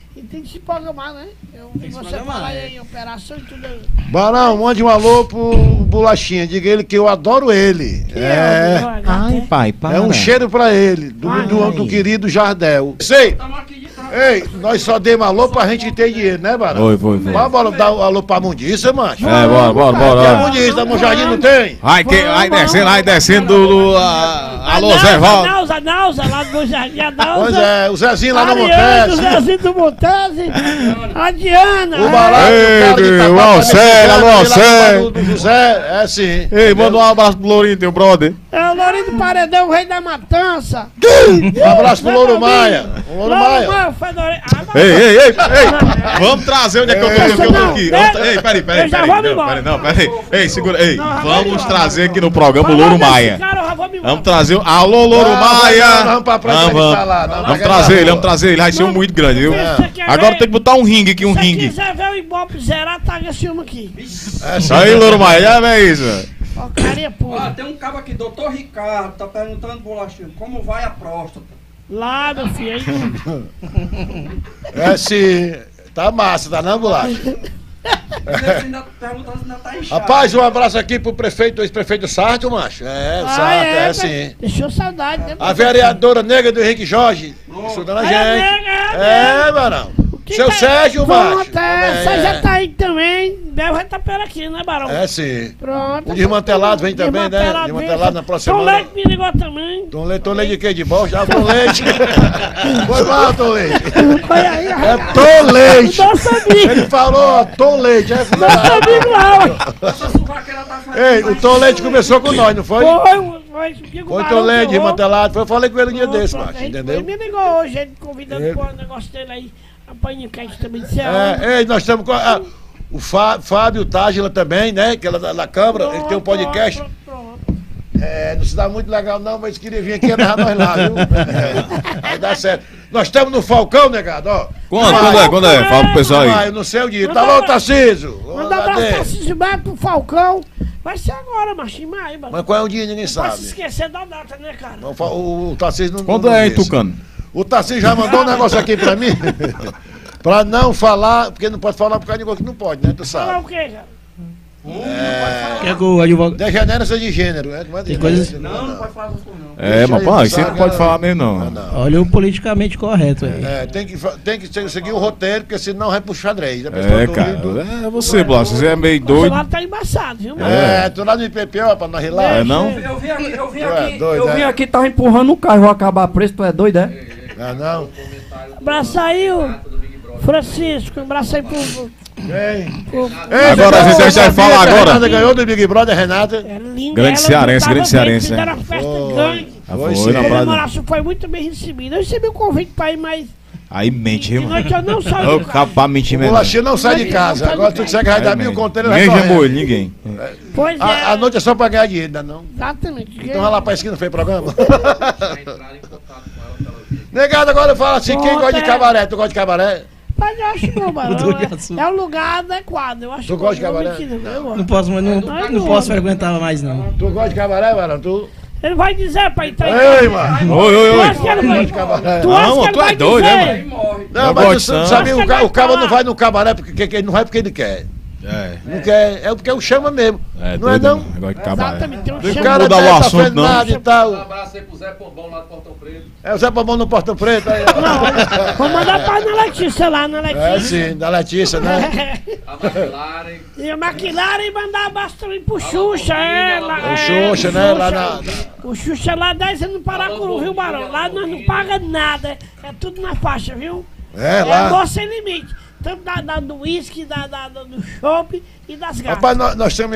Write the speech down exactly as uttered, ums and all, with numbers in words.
E tem que se programar, né? Eu, você fala aí em operação e tudo. Barão, mande um alô pro Bolachinha. Diga ele que eu adoro ele. Que É. é, Ai, pai, para. É um cheiro pra ele, do, Ai. do, do querido Jardel. Sei. Ei, nós só demos alô pra gente ter dinheiro, né, Barão? Foi, foi, foi. Vamos bora dar um alô pra Mundiça, macho. É, bora, bora, E a bora. Mundiça, no Jardim não tem? Vai, que, vai descendo, vai descendo do... do a, alô, Zé A Valdo. Nauza, a Nauza, lá do Jardim, a Nauza. Pois é, o Zezinho lá no Ariane, o Montese. Zezinho do Montese. A Diana. O barato, Ei, o cara de meu, Itaquá, o Alcé, alô, lá do Alcé. lado do José, é sim. Ei, manda um abraço pro Lourinho, teu brother. É o Lourinho do Paredão, o rei da matança. Um abraço pro Louro Maia. O Louro Maia. foi do... ah, mas- Ei, ei, ei, ei. Vamos trazer onde é que eu tô, Ei, que eu tô não, aqui. não. Vamos tra- Ei, peraí, peraí, Eu já peraí. vou me Não, embora. peraí, não, peraí. Ei, segura, ei. Não, já vou Vamos embora. trazer aqui no programa o Falou Louro desse Maia. cara, eu já vou me embora. Vamos trazer o... Alô, Louro Não, Maia. não, vamos pra praia Vamos, entrevistar vamos. lá, não, Vamos vai trazer ganhar ele, rua. vamos trazer ele. Vai ser um muito grande, viu? Você quer Agora ver? tem que botar um ringue aqui, um Se você ringue. quiser ver o Ibope zerar, taga esse filme aqui. É, sim. Aí, Louro Maia, já vê isso. Porcaria Ah, pura. tem um cabo aqui, doutor Ricardo, tá perguntando, Bolachinho, como vai a próstata? Lá, meu filho, aí... É sim. Tá massa, tá não, Bolacha? Ele ainda perguntando se ainda tá inchado. Rapaz, um abraço aqui pro prefeito, ex-prefeito Sarto, macho. É, o Ah, Sarto, é, mas sim. Deixou saudade, né? A vereadora negra do Henrique Jorge, estudando a É, gente. nega, É, Barão. Que Seu tá- Sérgio, macho. Pronto, é, você É, já tá aí também. Bel vai estar por aqui, né, Barão? é, sim. Pronto. O desmantelado vem também, né? Desmantelado Desmantelado vem. na próxima Tom semana. Leite me ligou também. Tom Leite, Tom Leite de quê? De bosta? Ah, Tom Leite. Foi mal, Tom Leite. Olha aí, É Tom Leite. nosso amigo. Ele falou Tom Leite. É Nosso amigo lá. Essa suvaqueira tá fazendo Ei, o mais Tom Leite som. começou com nós, não foi? Foi, foi. Diego Foi Barão Tom Leite, que errou. desmantelado. Foi, eu falei com ele um dia Pronto, desse, pronto. macho, Ele- entendeu? Ele me ligou hoje, ele convidando Ele- para o negócio dele aí. A paninha quente também disse. É, ei, nós estamos com a- o Fá- Fábio Tágila também, né? Que ela da, da Câmara, ele tem um podcast. Pronto, pronto. É, não se dá muito legal não, mas queria vir aqui e levar nós lá, viu? É, vai dar certo. Nós estamos no Falcão, negado, ó. Quando, quando é, quando é? Fala pro pessoal Ah, aí. eu não sei o dia. Manda Tá bom, abra- Tarcísio? Manda um abraço pra Cismar, pro Falcão. Vai ser agora, machinho, aí, mano. Mas qual é o dia, ninguém Não pode se sabe. esquecer da data, né, cara? Não, fa- O, o Tarcísio não. Quando não é, hein, disse. Tucano? O Tarcísio já mandou um negócio aqui pra mim. Pra não falar, porque não pode falar por causa de negócio que não pode, né? Tu Falar sabe. o quê, cara? Quer que o advogado. Degeneração de gênero, é? Tem coisas- Não, não pode falar isso não. É, Deixa mas aí, pô, isso aí sabe, não pode ela- falar mesmo, não. Ah, não. Olha o politicamente correto aí. É, tem que, fa- tem que se- seguir o roteiro, porque senão vai pro xadrez. A pessoa É, do- cara. do- É você, Blas. Você é meio O doido. celular tá embaçado, viu, mano? É, tu lá no I P P, ó, pra nós rilar. É, não? Eu vim aqui, eu vim Tu é aqui, doido, eu vim é? aqui, tava empurrando o carro, vou acabar preso, tu é doido, é? É, não? Abraço aí, o Francisco. Um abraço aí pro. Quem? pro Ei, Agora, Renata, a gente vai sabia falar que a agora. Renata ganhou do Big Brother, Renata. é linda, Grande ela cearense, tava grande bem, cearense, Fizeram né? uma festa Foi. grande. Ah, Foi foi sim. na A praia. comemoração foi muito bem recebida. Eu recebi o convite pra ir, mas Aí mente, de irmão. noite eu não saio Ô, de casa. capaz mentir O mesmo. bolachinho não sai de casa. Agora tu disser que vai dar mil conteiros, vai Ninguém correndo. chamou ele, ninguém. Pois é. A, a noite é só pra ganhar dinheiro, ainda não? Exatamente. Então vai lá pra esquina, fez programa. Negado, agora fala assim, quem Pronto, gosta de é. cabaré? Tu gosta de cabaré? Mas eu acho bom, mano. Mudou de É, assunto. é um lugar adequado. Eu acho Tu bom, gosta de não vou cabaré? mentir, não, eu gosto. Não posso, mas não, Ai, não não. posso frequentar mais não. Tu gosta de cabaré, Barão? Tu? Ele vai dizer pra entrar em Ei, mano! Oi, oi, Tu oi. acha que ele vai, cabaré. tu acha Não, que ele tu é vai doido, dizer? né, Aí morre. Não, Eu mas tu gosto, sa- não. sabe, Acho o, que ca- vai o cabo falar. não vai no cabaré porque que- que- não é porque ele quer. É. Não quer, é porque o chama mesmo. É, não é doido, não? né? Negócio de cabaré. Exatamente. Tem um O chama- cara mudar o tá assunto, fazendo não. nada e tal. abraço aí pro Zé Pombom lá do Portão Preto. É o Zé Pomão no Portão Preto. Aí, ó. Não, vou mandar pra Ana Letícia lá, Ana É Letícia. sim, da Letícia, né? A McLaren. E a McLaren e mandar abraço também pro Xuxa, é. Lá, O é, Xuxa, né? Lá na. O Xuxa lá dez anos no Paracuru, viu, Barão? Lá nós não paga nada, é tudo na faixa, viu? É, É lá. amor sem limite. Tanto da, da, do uísque, da, da, do chopp e das gatas. Rapaz, nós, nós temos